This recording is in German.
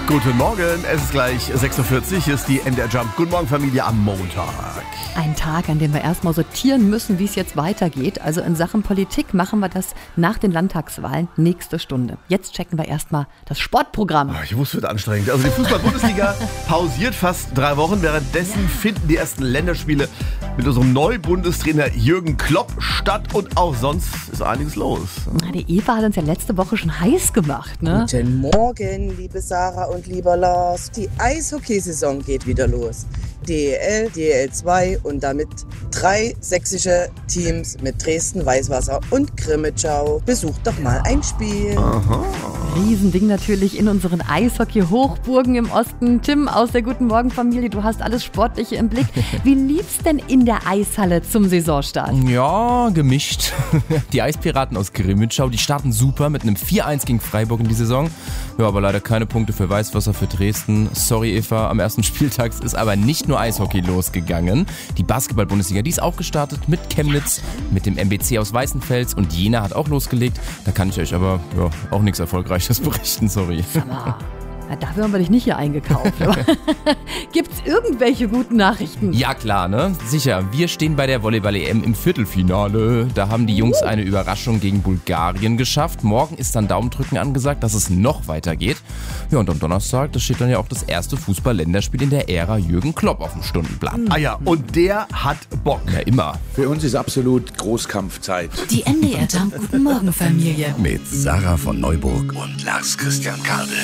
Guten Morgen, es ist gleich 6.40 Uhr, hier ist die MDR Jump. Guten Morgen Familie am Montag. Ein Tag, an dem wir erstmal sortieren müssen, wie es jetzt weitergeht. Also in Sachen Politik machen wir das nach den Landtagswahlen nächste Stunde. Jetzt checken wir erstmal das Sportprogramm. Ich wusste, es wird anstrengend. Also die Fußball-Bundesliga pausiert fast 3 Wochen. Währenddessen finden die ersten Länderspiele mit unserem Neubundestrainer Jürgen Klopp statt. Und auch sonst ist einiges los. Die Eva hat uns ja letzte Woche schon heiß gemacht, ne? Guten Morgen, liebe Sarah und lieber Lars. Die Eishockeysaison geht wieder los. DEL, DEL2 und damit 3 sächsische Teams mit Dresden, Weißwasser und Krimitschau. Besucht doch mal ein Spiel. Aha. Riesending natürlich in unseren Eishockey-Hochburgen im Osten. Tim aus der Guten Morgen-Familie, du hast alles Sportliche im Blick. Wie lief's denn in der Eishalle zum Saisonstart? Ja, gemischt. Die Eispiraten aus Krimitschau, die starten super mit einem 4-1 gegen Freiburg in die Saison. Ja, aber leider keine Punkte für Weißwasser, für Dresden. Sorry Eva, am ersten Spieltag ist aber nicht nur Eishockey losgegangen. Die Basketball-Bundesliga, die ist auch gestartet mit Chemnitz, mit dem MBC aus Weißenfels und Jena hat auch losgelegt. Da kann ich euch aber auch nichts Erfolgreiches berichten, sorry. Ja, dafür haben wir dich nicht hier eingekauft. Gibt's irgendwelche guten Nachrichten? Ja klar, ne? Sicher. Wir stehen bei der Volleyball-EM im Viertelfinale. Da haben die Jungs eine Überraschung gegen Bulgarien geschafft. Morgen ist dann Daumendrücken angesagt, dass es noch weitergeht. Ja, und am Donnerstag, da steht dann ja auch das erste Fußball-Länderspiel in der Ära Jürgen Klopp auf dem Stundenplan. Ah ja, und der hat Bock. Ja, immer. Für uns ist absolut Großkampfzeit. Die MDR Jump Guten Morgen Familie. Mit Sarah von Neuburg und Lars Christian Kade.